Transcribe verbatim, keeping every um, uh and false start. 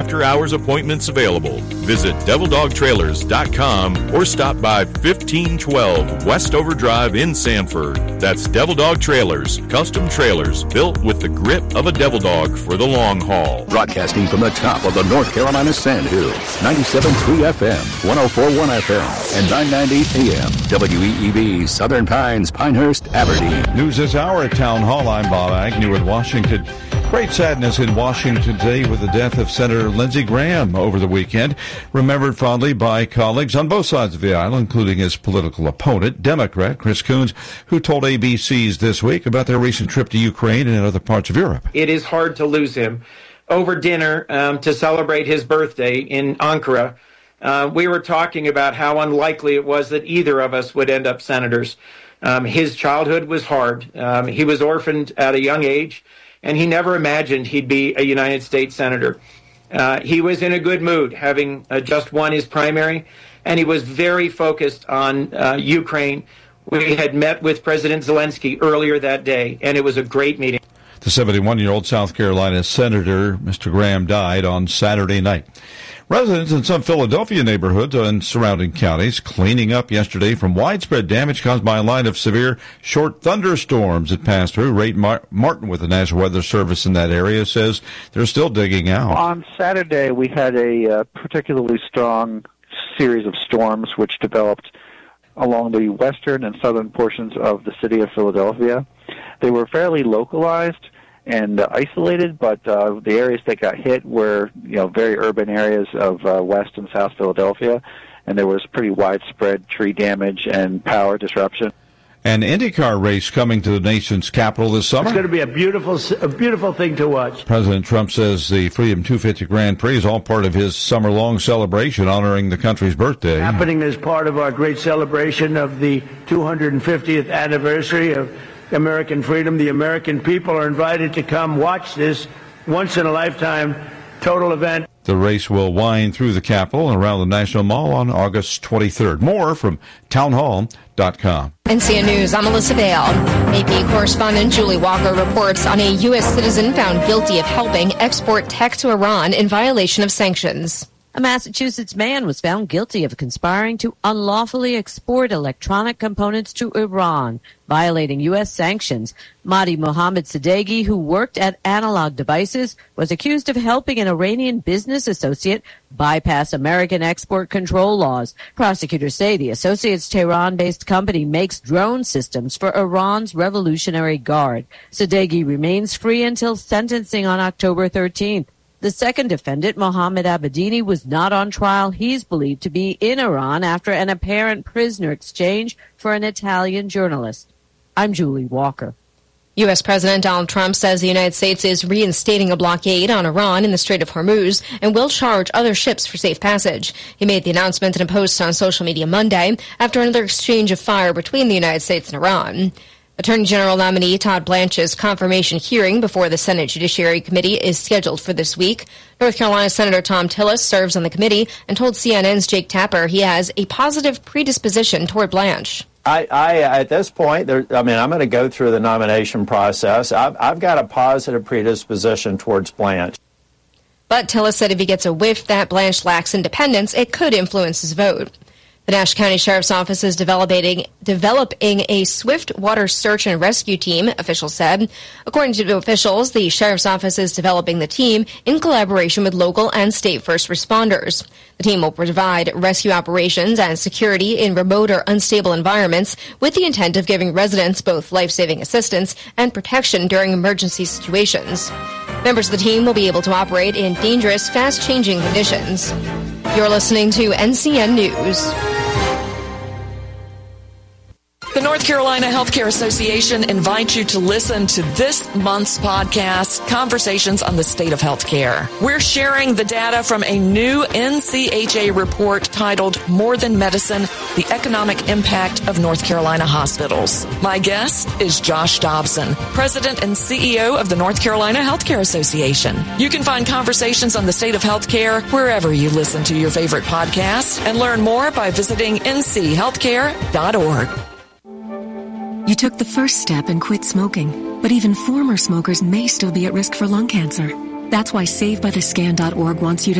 after-hours appointments available. Visit devil dog trailers dot com or stop by fifteen twelve Westover Drive in Sanford. That's Devil Dog Trailers, custom trailers built with the grip of a devil dog for the long haul. Broadcasting from the top of the North Carolina Sandhills, ninety-seven point three F M, one oh four point one F M, and nine ninety A M, W E E B, Southern Pines, Pinehurst, Aberdeen. News this hour at Town Hall. I'm Bob Agnew in Washington. Great sadness in Washington today with the death of Senator Lindsey Graham over the weekend, remembered fondly by colleagues on both sides of the aisle, including his political opponent, Democrat Chris Coons, who told A B C's This Week about their recent trip to Ukraine and other parts of Europe. It is hard to lose him. Over dinner um, to celebrate his birthday in Ankara, uh, we were talking about how unlikely it was that either of us would end up senators. Um, his childhood was hard. Um, he was orphaned at a young age, and he never imagined he'd be a United States senator. Uh, he was in a good mood, having uh, just won his primary, and he was very focused on uh, Ukraine. We had met with President Zelensky earlier that day, and it was a great meeting. The seventy-one-year-old South Carolina senator, Mister Graham, died on Saturday night. Residents in some Philadelphia neighborhoods and surrounding counties cleaning up yesterday from widespread damage caused by a line of severe short thunderstorms that passed through. Ray Martin with the National Weather Service in that area says they're still digging out. On Saturday, we had a uh, particularly strong series of storms which developed along the western and southern portions of the city of Philadelphia. They were fairly localized and uh, isolated, but uh, the areas that got hit were, you know, very urban areas of uh, West and South Philadelphia, and there was pretty widespread tree damage and power disruption. An IndyCar race coming to the nation's capital this summer. It's going to be a beautiful, a beautiful thing to watch. President Trump says the Freedom two fifty Grand Prix is all part of his summer-long celebration honoring the country's birthday. Happening as part of our great celebration of the two hundred fiftieth anniversary of American freedom. The American people are invited to come watch this once-in-a-lifetime total event. The race will wind through the Capitol and around the National Mall on August twenty-third. More from town hall dot com. N C N News, I'm Melissa Bale. A P correspondent Julie Walker reports on a U S citizen found guilty of helping export tech to Iran in violation of sanctions. A Massachusetts man was found guilty of conspiring to unlawfully export electronic components to Iran, violating U S sanctions. Mahdi Mohammed Sadeghi, who worked at Analog Devices, was accused of helping an Iranian business associate bypass American export control laws. Prosecutors say the associate's Tehran-based company makes drone systems for Iran's Revolutionary Guard. Sadeghi remains free until sentencing on October thirteenth. The second defendant, Mohammed Abedini, was not on trial. He's believed to be in Iran after an apparent prisoner exchange for an Italian journalist. I'm Julie Walker. U S. President Donald Trump says the United States is reinstating a blockade on Iran in the Strait of Hormuz and will charge other ships for safe passage. He made the announcement in a post on social media Monday after another exchange of fire between the United States and Iran. Attorney General nominee Todd Blanche's confirmation hearing before the Senate Judiciary Committee is scheduled for this week. North Carolina Senator Thom Tillis serves on the committee and told C N N's Jake Tapper he has a positive predisposition toward Blanche. I, I at this point, there, I mean, I'm going to go through the nomination process. I've, I've got a positive predisposition towards Blanche. But Tillis said if he gets a whiff that Blanche lacks independence, it could influence his vote. The Nash County Sheriff's Office is developing, developing a swift water search and rescue team, officials said. According to the officials, the Sheriff's Office is developing the team in collaboration with local and state first responders. The team will provide rescue operations and security in remote or unstable environments with the intent of giving residents both life-saving assistance and protection during emergency situations. Members of the team will be able to operate in dangerous, fast-changing conditions. You're listening to N C N News. The North Carolina Healthcare Association invites you to listen to this month's podcast, Conversations on the State of Healthcare. We're sharing the data from a new N C H A report titled More Than Medicine, the Economic Impact of North Carolina Hospitals. My guest is Josh Dobson, President and C E O of the North Carolina Healthcare Association. You can find Conversations on the State of Healthcare wherever you listen to your favorite podcasts and learn more by visiting N C healthcare dot org. You took the first step and quit smoking, but even former smokers may still be at risk for lung cancer. That's why Save By The Scan dot org wants you to